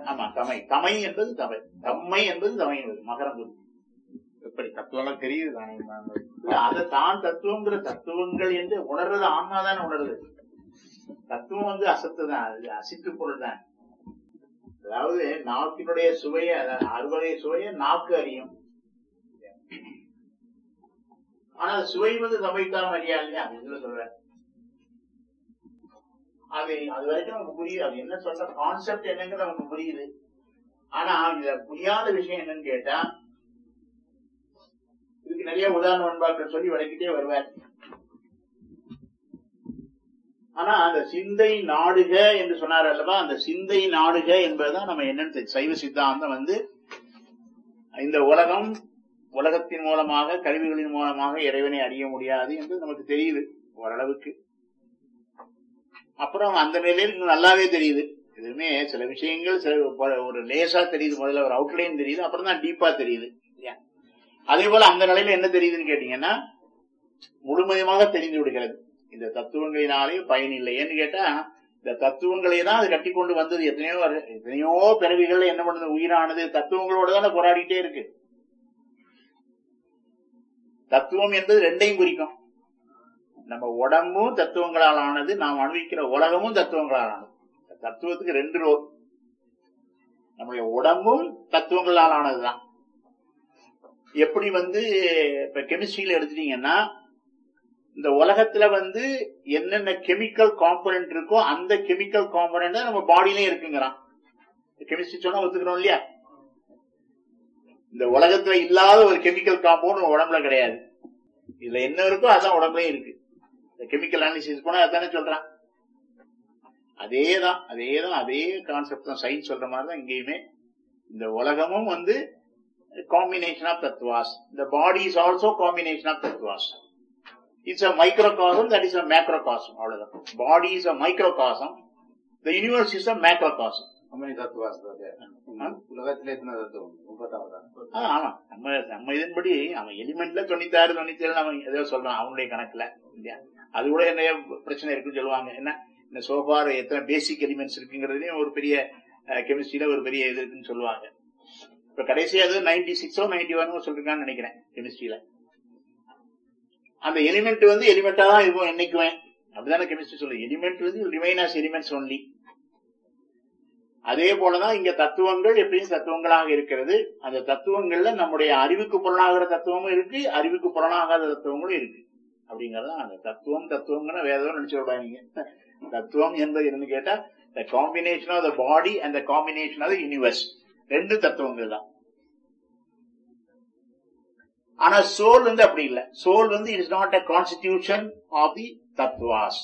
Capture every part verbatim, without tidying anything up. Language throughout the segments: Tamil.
ஆமா தமை தமை என்பது தமை தம்மை என்பது தமை என்பது மகரம் எப்படி தத்துவம் தெரியுது தானே. அதை தான் தத்துவங்கிற தத்துவங்கள் என்று உணர்றது ஆன்மாதானே உணர்றது. தத்துவம் வந்து அசத்து தான், அது அசித்து பொருள் தான். அதாவது நாக்கினுடைய சுவைய அறுவகை சுவைய நாக்கு அறியும். ஆனா சுவை வந்து சமைக்காம அறியா இல்லையா இதுல சொல்ற. அது அது வரைக்கும் நமக்கு புரியுது, அது என்ன சொல்ற கான்செப்ட் என்னங்கிறது நமக்கு புரியுது. ஆனா இதுல புரியாத விஷயம் என்னன்னு கேட்டா, இதுக்கு நிறைய உதாரண நண்பாக்கள் சொல்லி விளக்கிட்டே வருவார். ஆனா அந்த சிந்தை நாடுக என்று சொன்னார் அல்லவா, அந்த சிந்தை நாடுக என்பதுதான் நம்ம என்னன்னு சைவ சித்தாந்தம் வந்து இந்த உலகம் உலகத்தின் மூலமாக கருவிகளின் மூலமாக இறைவனை அறிய முடியாது என்று நமக்கு தெரியுது ஓரளவுக்கு. அப்புறம் அந்த நிலையில் இன்னும் நல்லாவே தெரியுது. எதுவுமே சில விஷயங்கள் சில ஒரு லேசா தெரியுது, முதல்ல ஒரு அவுட்லைன் தெரியுது, அப்புறம் தான் டீப்பா தெரியுது. அதே போல அந்த நிலையில என்ன தெரியுதுன்னு கேட்டீங்கன்னா, முழுமையாக தெரிந்து விடுகிறது. இந்த தத்துவங்களினாலே பயன் இல்லை. ஏன்னு கேட்டா, இந்த தத்துவங்களை தான் அது கட்டி கொண்டு வந்தது. எத்தனையோ எத்தனையோ பிறவிகள் என்ன பண்ணுது, உயிரானது தத்துவங்களோட தானே போராடிட்டே இருக்கு. தத்துவம் என்பது ரெண்டையும் குறிக்கும். நம்ம உடம்பும் தத்துவங்களால் ஆனது, நாம் அனுபவிக்கிற உலகமும் தத்துவங்களால் ஆனது. தத்துவத்துக்கு ரெண்டு ரோல். நம்முடைய உடம்பும் தத்துவங்களால் ஆனதுதான். எப்படி வந்து இப்ப கெமிஸ்ட்ரியில எடுத்துட்டீங்கன்னா, இந்த உலகத்துல வந்து என்னென்ன கெமிக்கல் காம்பனன்ட் இருக்கோ அந்த கெமிக்கல் காம்பனன்ட் நம்ம பாடியிலே இருக்குங்கிறான். கெமிஸ்ட்ரி சொன்னா ஒத்துக்கிறோம் இல்லையா? இந்த உலகத்துல இல்லாத ஒரு கெமிக்கல் காம்பவுண்ட் உடம்புல கிடையாது. இதுல என்ன இருக்கோ அதான் உடம்புலயும் இருக்கு. இந்த கெமிக்கல் அனாலிசிஸ் போனா அதானே சொல்றான். அதேதான் அதேதான் அதே கான்செப்ட் தான் சயின்ஸ் சொல்ற மாதிரிதான் இங்கேயுமே. இந்த உலகமும் வந்து combination of tattvas. The body is also combination of tattvas. It's a microcosm, that is a macrocosm. அவ்வளவுதான். Body is a microcosm. The universe is a macrocosm. உலகத்திலே எத்தனை தத்துவம்? முப்பத்தாறு. ஆமா, நம்ம நம்ம இதன்படி அவன் எலிமெண்ட்ல தொண்ணூத்தி ஆறு தொண்ணூத்தி ஏழு அவன் ஏதோ சொல்றான் அவனுடைய கணக்குல இல்லையா. அது கூட என்ன பிரச்சனை இருக்குன்னு சொல்லுவாங்க. என்ன இந்த சோபார் எத்தனை பேசிக் எலிமெண்ட்ஸ் இருக்குங்கிறதுலயும் ஒரு பெரிய கெமிஸ்ட்ரியில ஒரு பெரிய இது இருக்குன்னு சொல்லுவாங்க. இப்ப கடைசியா அது நைன்டி சிக்ஸோ நைன்டி ஒன்னோ சொல்லிருக்கான்னு நினைக்கிறேன் கெமிஸ்ட்ரியில. அந்த எலிமெண்ட் வந்து எலிமெண்டா தான் இருக்கும் என்னைக்குமே, அப்படிதானே கெமிஸ்ட்ரி சொல்லு. எலிமெண்ட் வந்து ரிமைன் ஆஸ் எலிமெண்ட்ஸ் ஒன்லி. அதே போலதான் இங்க தத்துவங்கள் எப்படியும் தத்துவங்களாக இருக்கிறது. அந்த தத்துவங்கள்ல நம்முடைய அறிவுக்கு புலனாகிற தத்துவமும் இருக்கு, அறிவுக்கு புலனாகாத தத்துவங்களும் இருக்கு. அப்படிங்கறதான் அந்த தத்துவம். தத்துவம்னா வேற ஏதோ நினைச்சு விடாதீங்க. தத்துவம் என்பது என்னன்னு கேட்டா, the combination of the body and the combination of the universe. ரெண்டு தத்துவங்கள் தான். ஆனா சோல் வந்து அப்படி இல்லை. சோல் வந்து it is not a constitution of the tattvas.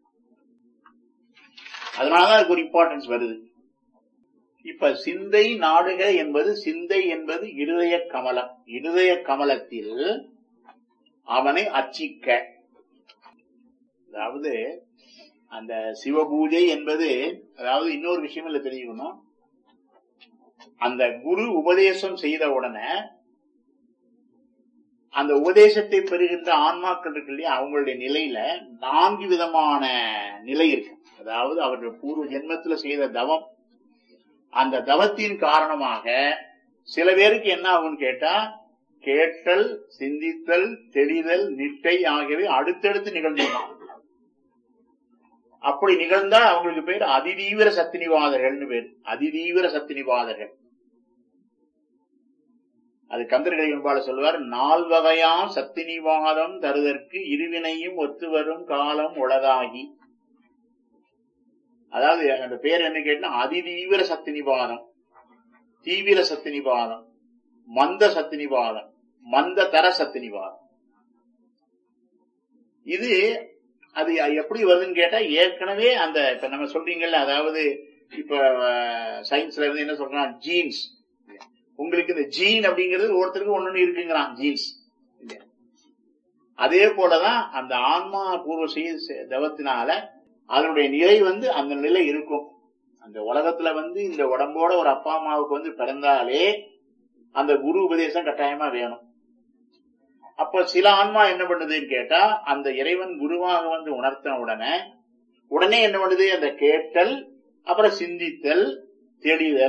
அதனாலதான் அதுக்கு ஒரு இம்பார்ட்டன்ஸ் வருது. இப்ப சிந்தை நாடுக என்பது, சிந்தை என்பது இருதய கமலம். இருதய கமலத்தில் அவனை அர்ச்சிக்க, அதாவது அந்த சிவபூஜை என்பது, அதாவது இன்னொரு விஷயம் இல்ல தெரிஞ்சுக்கணும். அந்த குரு உபதேசம் செய்த உடனே அந்த உபதேசத்தை பெறுகின்ற ஆன்மாக்கள் இருக்கு இல்லையா, அவங்களுடைய நிலையில நான்கு விதமான நிலை இருக்கு. அதாவது அவருடைய பூர்வ ஜென்மத்துல செய்த தவம், அந்த தவத்தின் காரணமாக சில பேருக்கு என்ன ஆகும்னு கேட்டா, கேட்டல், சிந்தித்தல், தெளிதல், நிட்டை ஆகியவை அடுத்தடுத்து நிகழ்ந்துடும். அப்படி நிகழ்ந்தா அவங்களுக்கு பேர் அதிதீவிர சத்தினிவாதர்கள் பேர். அதிதீவிர சத்தினிவாதர்கள். அது கந்தர்களை என்பால சொல்லுவார், நால்வகையாம் சத்தினிவாதம் தருதற்கு இருவினையும் ஒத்து வரும் காலம் உளதாகி. அதாவது அந்த பேர் என்ன கேட்டா, அதிதீவிர சத்தினிவாதம், தீவிர சத்தினிவாதம், மந்த சத்தினிவாதம், மந்த தர சத்தினிவாதம். இது அது எப்படி வருதுன்னு கேட்டா, ஏற்கனவே அந்த இப்ப நம்ம சொல்றீங்கல்ல, அதாவது இப்ப சயின்ஸ்ல இருந்து என்ன சொல்றான், ஜீன்ஸ். உங்களுக்கு இந்த ஜீன் அப்படிங்கிறது ஒருத்தருக்கு ஒண்ணு இருக்குங்கிறான், ஜீன்ஸ். அதே போலதான் அந்த ஆன்மா பூர்வ செய்த தவத்தினால அதனுடைய நிலை வந்து அந்த நிலை இருக்கும். அந்த உலகத்துல வந்து இந்த உடம்போட ஒரு அப்பா அம்மாவுக்கு வந்து பிறந்தாலே அந்த குரு உபதேசம் கட்டாயமா வேணும். அப்ப சில ஆன்மா என்ன பண்ணுதுன்னு கேட்டா, அந்த இறைவன் குருவாக வந்து உணர்த்தின உடனே உடனே என்ன பண்ணுது, அந்த கேட்டல், அப்புறம் சிந்தித்தல், தெளிதல்,